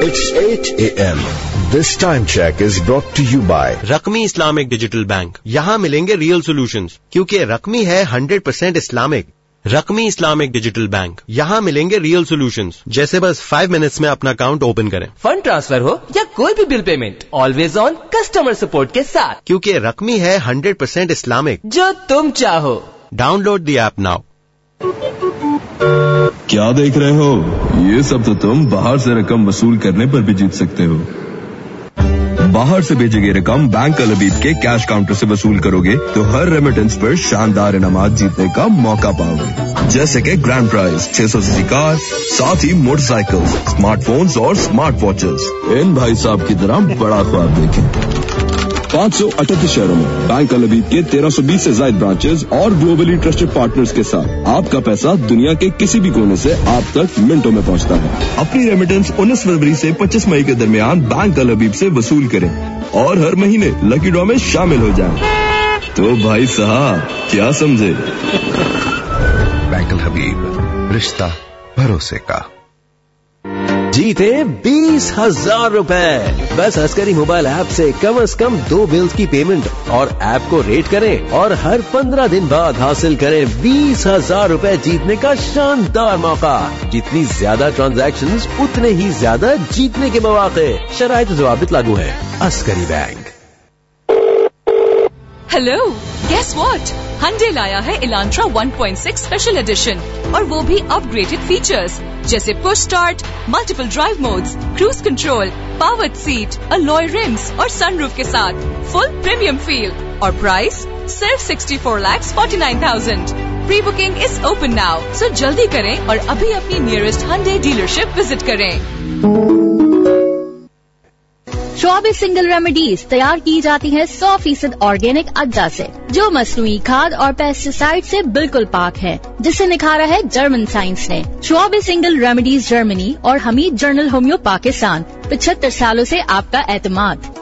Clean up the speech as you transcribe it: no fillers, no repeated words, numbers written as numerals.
It's 8 a.m. This time check is brought to you by रकमी Islamic digital bank. यहाँ मिलेंगे real solutions, क्योंकि रकमी है 100% Islamic. रकमी Islamic digital bank, यहाँ मिलेंगे real solutions. जैसे बस 5 मिनट्स में अपना अकाउंट ओपन करें, फंड ट्रांसफर हो या कोई भी bill payment, always on customer support के साथ, क्योंकि रकमी है 100% इस्लामिक। जो तुम चाहो। Download the app now. क्या देख रहे हो? ये सब तो तुम बाहर से रकम वसूल करने पर भी जीत सकते हो। बाहर से भेजी गई रकम बैंक अल-अबीद के कैश काउंटर से वसूल करोगे तो हर रेमिटेंस पर शानदार इनामात जीतने का मौका पाओगे, जैसे कि ग्रैंड प्राइज 600 सीसी कार, साथ ही मोटरसाइकिल, स्मार्टफोन्स और स्मार्ट वॉचेस। इन भाई साहब की तरह बड़ा ख्वाब देखें। 538 शहरों में बैंक अल-अबीद के 1320 से ज्यादा ब्रांचेस और ग्लोबली ट्रस्टेड पार्टनर्स के साथ आपका पैसा दुनिया के किसी भी कोने से आप तक मिनटों में पहुंचता है। अपनी रेमिटेंस 19 फरवरी से 25 मई के दरमियान बैंक अल-अबीद से वसूल करें और हर महीने लकी ड्रॉ में शामिल हो जाएं। तो भाई साहब क्या समझे? बैंक अल-हबीब, रिश्ता भरोसे का। जीते 20,000 रुपए। बस अस्करी मोबाइल ऐप से कम 2 बिल्स की पेमेंट और ऐप को रेट करें और हर 15 दिन बाद हासिल करें 20,000 रुपए जीतने का शानदार मौका। जितनी ज्यादा ट्रांजैक्शंस उतने ही ज्यादा जीतने के मौके। शराइत ज़वाबित लागू है। Askari bank. Hello, guess what? Hyundai लाया है Elantra 1.6 स्पेशल एडिशन और वो भी अपग्रेडेड फीचर्स जैसे push start, multiple drive modes, cruise control, powered seat, alloy RIMS और सनरूफ के साथ फुल प्रीमियम फील और प्राइस सिर्फ 64,49,000। Pre booking is open now, सो जल्दी करें और अभी अपनी नियरेस्ट Hyundai डीलरशिप विजिट करें। शोआब सिंगल रेमेडीज तैयार की जाती है 100% ऑर्गेनिक अज्जा से, जो मसनूई खाद और पेस्टिसाइड से बिल्कुल पाक है, जिसे निखारा है जर्मन साइंस ने। शोआब सिंगल रेमेडीज जर्मनी और हमीद जर्नल होम्यो पाकिस्तान। 75 सालों से आपका एतमाद।